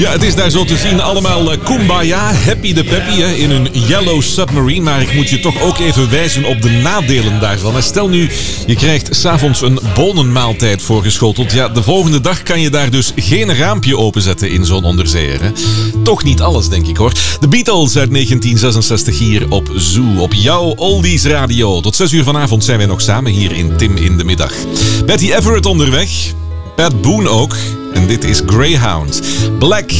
Ja, het is daar zo te zien allemaal kumbaya, happy de peppy in een Yellow Submarine. Maar ik moet je toch ook even wijzen op de nadelen daarvan. En stel nu, je krijgt 's avonds een bonenmaaltijd voorgeschoteld. Ja, de volgende dag kan je daar dus geen raampje openzetten in zo'n onderzeeër. Hè? Toch niet alles, denk ik hoor. De Beatles uit 1966 hier op Zoo, op jouw Oldies Radio. Tot 6 uur vanavond zijn wij nog samen hier in Tim in de Middag. Betty Everett onderweg, Pat Boone ook. En dit is Greyhound. Black